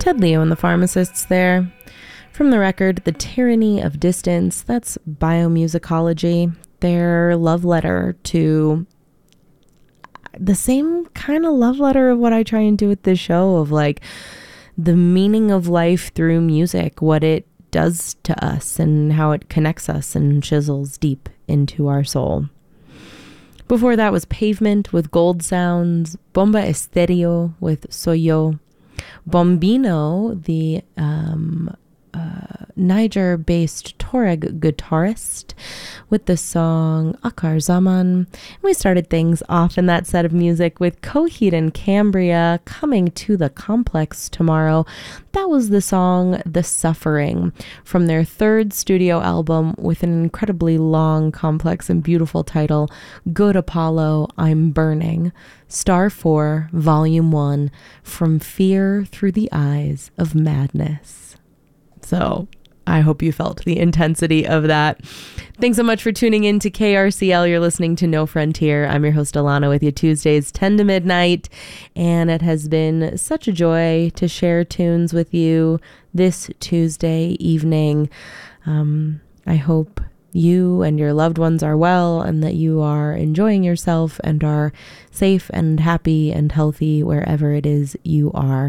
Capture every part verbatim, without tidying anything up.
Ted Leo and the Pharmacists there. From the record, The Tyranny of Distance, that's Biomusicology, their love letter to the same kind of love letter of what I try and do with this show, of like the meaning of life through music, what it does to us and how it connects us and chisels deep into our soul. Before that was Pavement with Gold Sounds, Bomba Estéreo with Soy Yo, Bombino, the um, uh, Niger-based Tuareg guitarist, with the song Akar Zaman. We started things off in that set of music with Coheed and Cambria, Coming to the Complex Tomorrow. That was the song The Suffering from their third studio album with an incredibly long, complex, and beautiful title, Good Apollo, I'm Burning, Star four, Volume one, From Fear Through the Eyes of Madness. So I hope you felt the intensity of that. Thanks so much for tuning in to K R C L. You're listening to No Frontier. I'm your host, Alana, with you Tuesdays, ten to midnight. And it has been such a joy to share tunes with you this Tuesday evening. Um, I hope you and your loved ones are well and that you are enjoying yourself and are safe and happy and healthy wherever it is you are.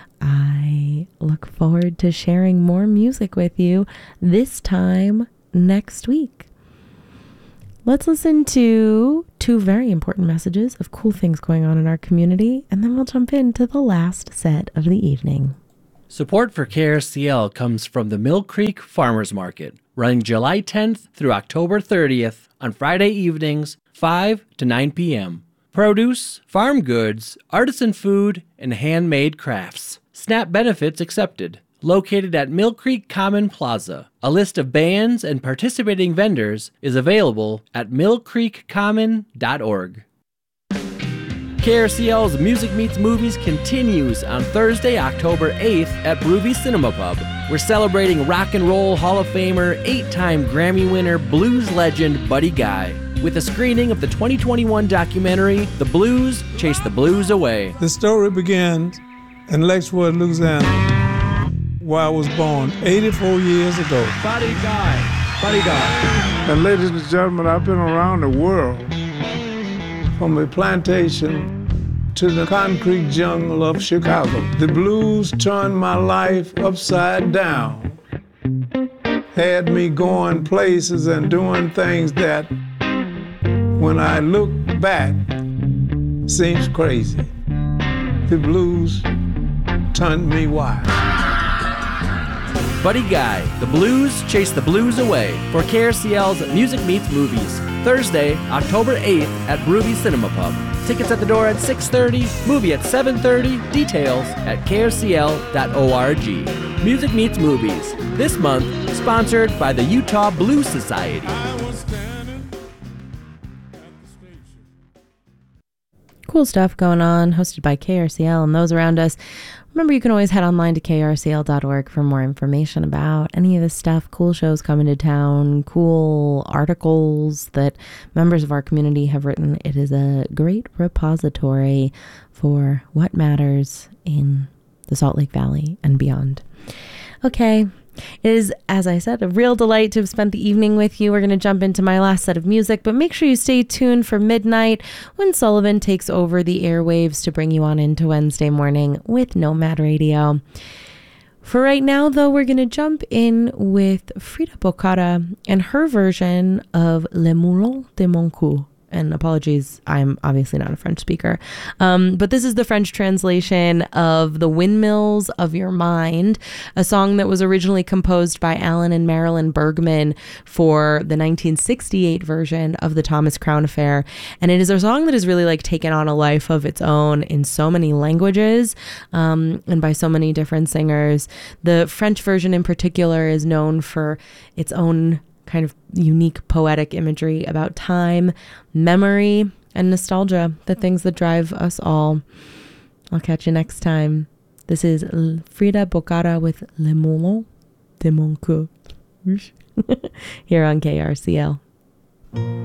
I look forward to sharing more music with you this time next week. Let's listen to two very important messages of cool things going on in our community, and then we'll jump into the last set of the evening. Support for K R C L comes from the Mill Creek Farmers Market, running July tenth through October thirtieth on Friday evenings, five to nine p.m. Produce, farm goods, artisan food, and handmade crafts. SNAP benefits accepted. Located at Mill Creek Common Plaza. A list of bands and participating vendors is available at mill creek common dot org. K R C L's Music Meets Movies continues on Thursday, October eighth at Broovy Cinema Pub. We're celebrating Rock and Roll Hall of Famer, eight-time Grammy winner, blues legend Buddy Guy, with a screening of the twenty twenty-one documentary, The Blues Chase the Blues Away. The story begins in Lexwood, Louisiana, where I was born eighty-four years ago. Buddy Guy, Buddy Guy. And ladies and gentlemen, I've been around the world, from the plantation to the concrete jungle of Chicago. The blues turned my life upside down, had me going places and doing things that, when I look back, seems crazy. The blues turned me wild. Buddy Guy, The Blues Chase the Blues Away, for K R C L's Music Meets Movies, Thursday, October eighth at Broovy Cinema Pub. Tickets at the door at six thirty, movie at seven thirty, details at k r c l dot org. Music Meets Movies, this month sponsored by the Utah Blues Society. Cool stuff going on, hosted by K R C L and those around us. Remember, you can always head online to k r c l dot org for more information about any of this stuff, cool shows coming to town, cool articles that members of our community have written. It is a great repository for what matters in the Salt Lake Valley and beyond. Okay. It is, as I said, a real delight to have spent the evening with you. We're going to jump into my last set of music, but make sure you stay tuned for midnight when Sullivan takes over the airwaves to bring you on into Wednesday morning with Nomad Radio. For right now, though, we're going to jump in with Frida Bocara and her version of Le Moulin de Mon Cou. And apologies, I'm obviously not a French speaker. Um, but this is the French translation of The Windmills of Your Mind, a song that was originally composed by Alan and Marilyn Bergman for the nineteen sixty-eight version of the Thomas Crown Affair. And it is a song that has really like taken on a life of its own in so many languages um, and by so many different singers. The French version in particular is known for its own kind of unique poetic imagery about time, memory, and nostalgia, the things that drive us all. I'll catch you next time. This is Frida Bocara with Le Moulin de Mon Cou here on K R C L.